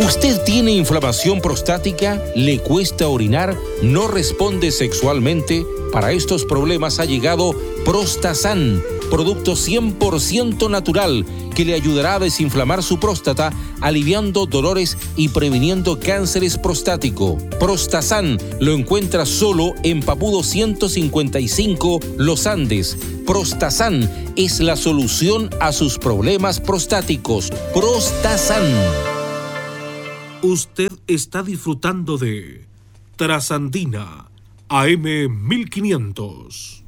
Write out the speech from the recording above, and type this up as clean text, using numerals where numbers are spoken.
¿Usted tiene inflamación prostática? ¿Le cuesta orinar? ¿No responde sexualmente? Para estos problemas ha llegado Prostasan, producto 100% natural que le ayudará a desinflamar su próstata, aliviando dolores y previniendo cánceres prostático. Prostasan lo encuentra solo en Papudo 155, Los Andes. Prostasan es la solución a sus problemas prostáticos. Prostasan. Usted está disfrutando de Trasandina AM 1500.